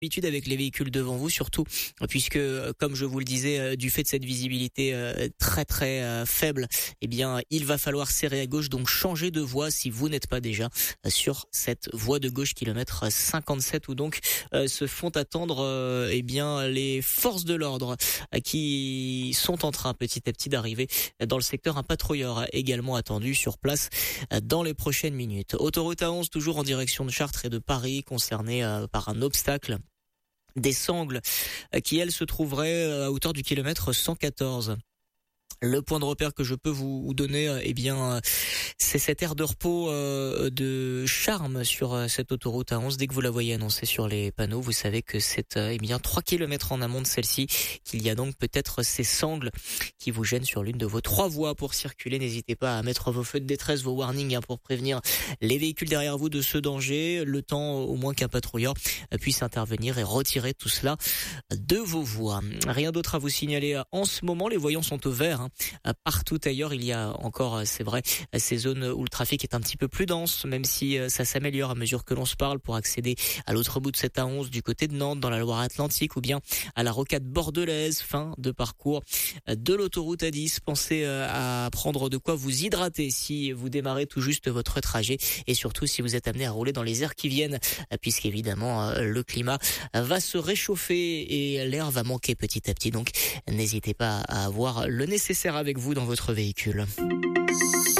Habitude avec les véhicules devant vous, surtout puisque, comme je vous le disais, du fait de cette visibilité très très faible, eh bien il va falloir serrer à gauche, donc changer de voie si vous n'êtes pas déjà sur cette voie de gauche kilomètre 57 où donc se font attendre eh bien les forces de l'ordre qui sont en train petit à petit d'arriver dans le secteur. Un patrouilleur également attendu sur place dans les prochaines minutes. Autoroute A11 toujours en direction de Chartres et de Paris, concernée par un obstacle. Des Sangles qui, elles, se trouveraient à hauteur du kilomètre 114. Le point de repère que je peux vous donner, eh bien, c'est cette aire de repos de Charmes sur cette autoroute A11. Dès que vous la voyez annoncée sur les panneaux, vous savez que c'est eh bien 3 kilomètres en amont de celle-ci, qu'il y a donc peut-être ces sangles qui vous gênent sur l'une de vos 3 voies pour circuler. N'hésitez pas à mettre vos feux de détresse, vos warnings pour prévenir les véhicules derrière vous de ce danger, le temps au moins qu'un patrouilleur puisse intervenir et retirer tout cela de vos voies. Rien d'autre à vous signaler en ce moment, les voyants sont au vert. Partout ailleurs, il y a encore, c'est vrai, ces zones où le trafic est un petit peu plus dense, même si ça s'améliore à mesure que l'on se parle pour accéder à l'autre bout de cette A11 du côté de Nantes, dans la Loire-Atlantique, ou bien à la rocade bordelaise. Fin de parcours de l'autoroute A10. Pensez à prendre de quoi vous hydrater si vous démarrez tout juste votre trajet, et surtout si vous êtes amené à rouler dans les heures qui viennent, puisqu'évidemment le climat va se réchauffer et l'air va manquer petit à petit. Donc n'hésitez pas à avoir le nécessaire avec vous dans votre véhicule.